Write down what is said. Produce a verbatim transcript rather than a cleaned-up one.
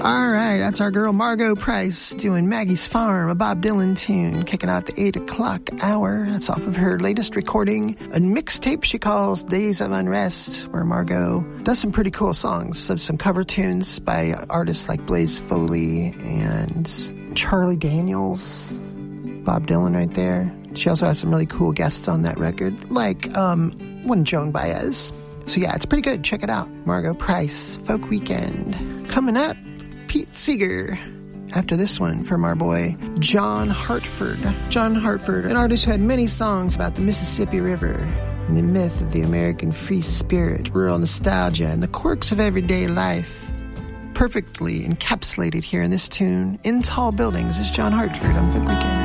All right, that's our girl Margo Price doing Maggie's Farm, a Bob Dylan tune, kicking out the eight o'clock hour. That's off of her latest recording, a mixtape she calls Days of Unrest, where Margo does some pretty cool songs, so some cover tunes by artists like Blaze Foley and Charlie Daniels, Bob Dylan right there. She also has some really cool guests on that record, like um, one Joan Baez. So yeah, it's pretty good. Check it out. Margo Price, Folk Weekend. Coming up, Pete Seeger. After this one from our boy John Hartford. John Hartford, an artist who had many songs about the Mississippi River and the myth of the American free spirit, rural nostalgia, and the quirks of everyday life. Perfectly encapsulated here in this tune, In Tall Buildings, is John Hartford on Folk Weekend.